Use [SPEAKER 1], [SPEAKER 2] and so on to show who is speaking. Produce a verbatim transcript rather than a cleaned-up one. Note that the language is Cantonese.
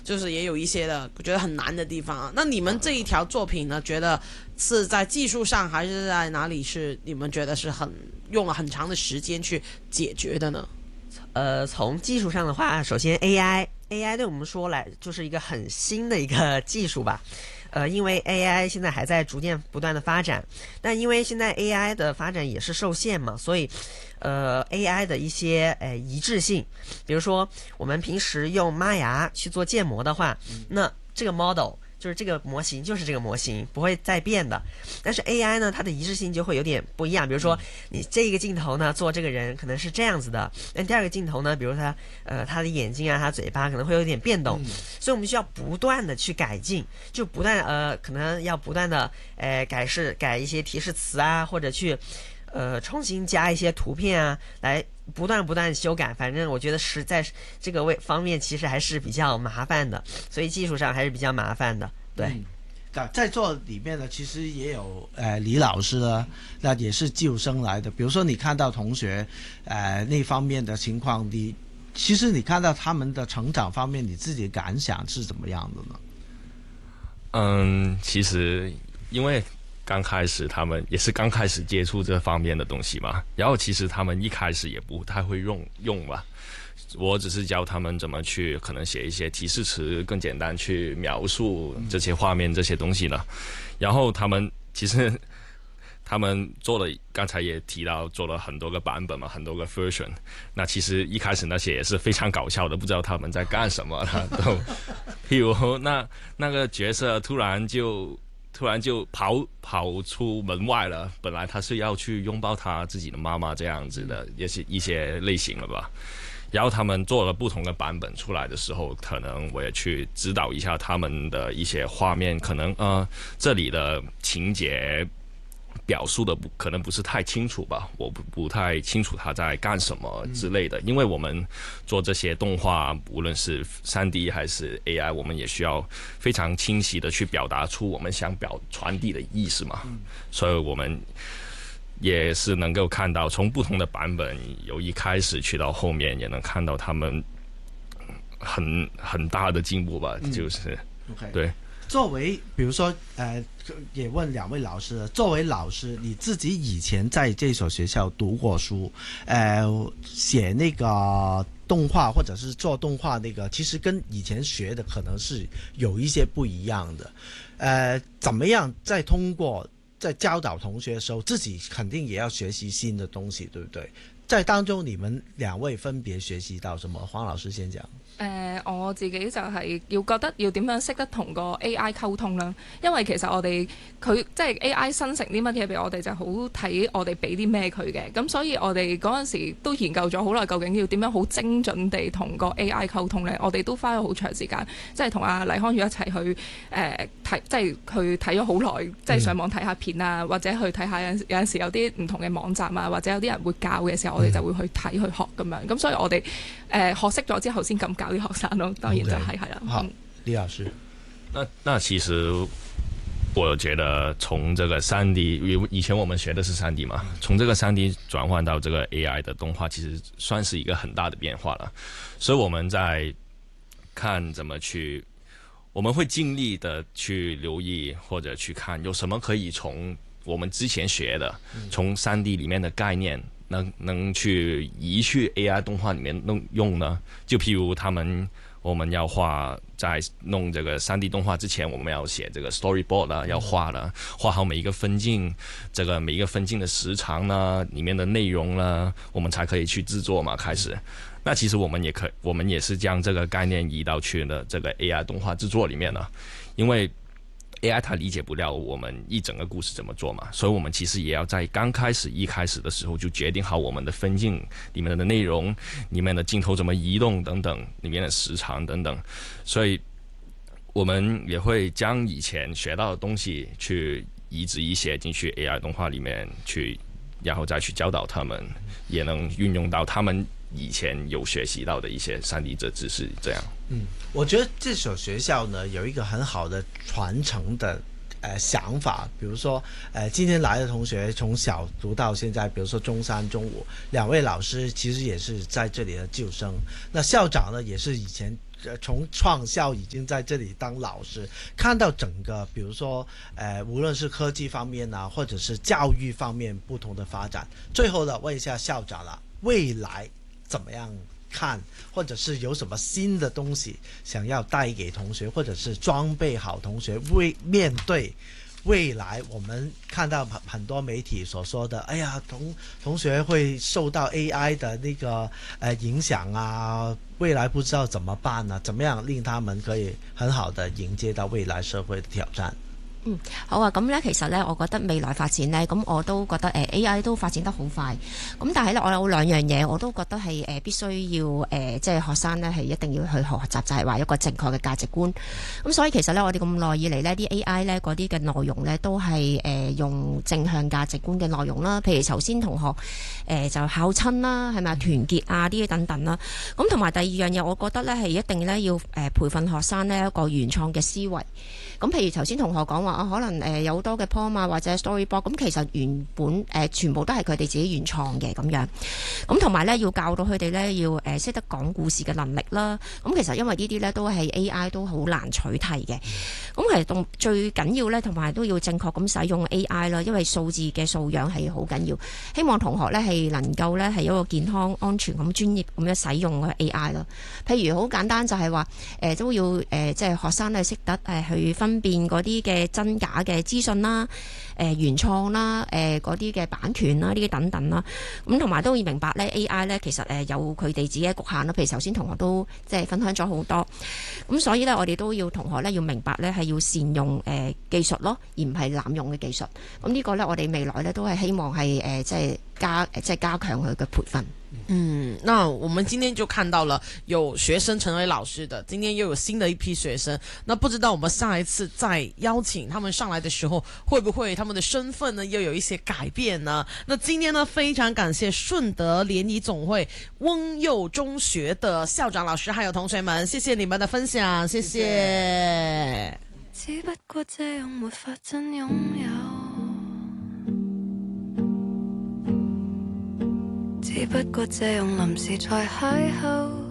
[SPEAKER 1] 就是也有一些的我觉得很难的地方啊。那你们这一条作品呢，觉得是在技术上还是在哪里是你们觉得是很用了很长的时间去解决的呢？
[SPEAKER 2] 呃，从技术上的话，首先 A I，A I 对我们说来就是一个很新的一个技术吧。呃，因为 A I 现在还在逐渐不断的发展，但因为现在 A I 的发展也是受限嘛，所以，呃 ，A I 的一些呃一致性，比如说我们平时用玛雅去做建模的话，那这个 model。就是这个模型就是这个模型不会再变的，但是 A I 呢，它的一致性就会有点不一样。比如说，你这个镜头呢做这个人可能是这样子的，那第二个镜头呢，比如他呃他的眼睛啊，他嘴巴可能会有点变动，所以我们需要不断的去改进，就不断呃可能要不断的呃改示改一些提示词啊，或者去呃重新加一些图片啊，来不断不断修改。反正我觉得实在这个位方面其实还是比较麻烦的，所以技术上还是比较麻烦的。对。嗯
[SPEAKER 3] 在座里面呢，其实也有呃李老师呢，那也是技术生来的。比如说你看到同学呃那方面的情况，你其实你看到他们的成长方面，你自己的感想是怎么样的呢？
[SPEAKER 4] 嗯，其实因为刚开始他们也是刚开始接触这方面的东西嘛，然后其实他们一开始也不太会用用吧。我只是教他们怎么去可能写一些提示词，更简单去描述这些画面这些东西了。然后他们其实他们做了，刚才也提到做了很多个版本嘛，很多个 version。那其实一开始那些也是非常搞笑的，不知道他们在干什么了都。譬如那那个角色突然就突然就跑跑出门外了，本来他是要去拥抱他自己的妈妈这样子的，也是一些类型了吧。然后他们做了不同的版本出来的时候，可能我也去指导一下他们的一些画面，可能呃这里的情节表述的不可能不是太清楚吧，我不不太清楚他在干什么之类的。因为我们做这些动画，无论是 三 D 还是 A I， 我们也需要非常清晰的去表达出我们想表传递的意思嘛，所以我们也是能够看到从不同的版本，由一开始去到后面，也能看到他们很很大的进步吧，就是、
[SPEAKER 3] 嗯 okay.
[SPEAKER 4] 对。
[SPEAKER 3] 作为比如说呃也问两位老师，作为老师你自己以前在这所学校读过书，呃写那个动画或者是做动画那个，其实跟以前学的可能是有一些不一样的。呃怎么样再通过在教导同学的时候，自己肯定也要學習新的東西，對不對？在當中你們兩位分別學習到什麼？黃老師先講。
[SPEAKER 5] 誒、呃、我自己就係要覺得要點樣識得同個 A I 溝通啦，因為其實我哋佢即係 A I 生成啲乜嘢俾我哋就好睇我哋俾啲咩佢嘅，咁所以我哋嗰陣時都研究咗好耐，究竟要點樣好精準地同個 A I 溝通呢？我哋都花咗好長時間，即係同阿黎康宇一齊去誒睇，即係佢睇咗好耐，即係上網睇下片啊，或者去睇下有有陣時有啲唔同嘅網站啊，或者有啲人會教嘅時候，我哋就會去睇去學咁樣，咁所以我哋誒、呃、學識咗之後先咁教啲學生咯，當然就係係啦。好，
[SPEAKER 3] 李老師，
[SPEAKER 4] 那那其實我覺得從這個三 D， 以前我們學的是三 D 嘛，從這個三 D 轉換到這個 A I 的動畫，其實算是一個很大的變化了。所以我們在看怎麼去，我們會盡力的去留意或者去看有什麼可以從我們之前學的，從三 D 裡面的概念能能去移去 A I 動畫裡面弄用呢？就譬如他們我們要畫，在弄這個三 D 動畫之前，我們要寫這個 storyboard 啦，要畫了，畫好每一個分鏡，這個每一個分鏡的時長呢，裡面的內容呢，我們才可以去製作嘛，開始。那其實我們也可，我們也是將這個概念移到去了這個 A I 動畫製作裡面了，因為A I 它理解不了我們一整個故事怎麼做嘛，所以我們其實也要在剛開始一開始的時候就決定好我們的分鏡裡面的內容，裡面的鏡頭怎麼移動等等，裡面的時長等等，所以我們也會將以前學到的東西去移植一些進去 A I 動畫裡面去，然後再去教導他們，也能運用到他們以前有學習到的一些三 D 的知識，這樣。
[SPEAKER 3] 嗯，我覺得這所學校呢有一個很好的傳承的呃想法，比如說呃今天來的同學從小讀到現在，比如說中三中五，兩位老師其實也是在這裡的舊生，那校長呢也是以前从创校已经在这里当老师，看到整个比如说呃无论是科技方面啊，或者是教育方面不同的发展。最后呢，问一下校长了，未来怎么样看，或者是有什么新的东西想要带给同学，或者是装备好同学为面对未来我们看到很多媒体所说的，哎呀，同同学会受到 A I 的那个呃影响啊，未來不知道怎麼辦啊？怎麼樣令他們可以很好的迎接到未來社會的挑戰？
[SPEAKER 6] 嗯，好啊，咁咧其實咧，我覺得未來發展咧，咁我都覺得誒、呃、A I 都發展得好快，咁但係咧，我有兩樣嘢我都覺得係誒、呃、必須要誒、呃，即係學生咧係一定要去學習，就係、是、話一個正確嘅價值觀。咁所以其實咧，我哋咁耐以嚟呢啲 A I 咧嗰啲嘅內容咧都係誒、呃、用正向價值觀嘅內容啦，譬如頭先同學誒、呃、就考親啦，係咪團結啊呢啲等等啦。咁同埋第二樣嘢，我覺得咧係一定咧要誒、呃、培訓學生呢一個原創嘅思維。咁譬如頭先同學講話啊，可能誒有好多嘅 poem 啊或者 storyboard， 咁其實原本誒、呃、全部都係佢哋自己原創嘅咁樣。咁同埋咧要教到佢哋咧要誒識得講故事嘅能力啦。咁其實因為呢啲咧都係 A I 都好難取替嘅。咁其實同最緊要咧，同埋都要正確咁使用 A I 啦，因為數字嘅素養係好緊要。希望同學咧係能夠咧係一個健康、安全咁專業咁樣使用個 A I 啦。譬如好簡單就係話誒都要誒、呃、即係學生咧識得誒去分辨嗰啲嘅真假嘅資訊啦、誒、呃、原創啦、誒嗰啲嘅版權啦呢啲等等啦。咁同埋都要明白咧 A I 咧其實誒有佢哋自己嘅局限啦。譬如頭先同學都即係分享咗好多。咁所以咧我哋都要同學咧要明白咧係要善用誒、呃、技術咯，而唔係濫用嘅技術。咁呢個咧我哋未來咧都係希望係誒、呃、即係加即係加強佢嘅培訓。
[SPEAKER 1] 嗯，那我們今天就看到了有學生成為老師的，今天又有新的一批學生。那不知道我們下一次再邀請他們上來的時候，會不會他們的身份呢又有一些改變呢？那今天呢，非常感謝順德聯誼總會翁祐中學的校長老師還有同學們，謝謝你們的分享，謝謝。只不過這樣沒法真擁有，只不過這樣臨時才邂逅。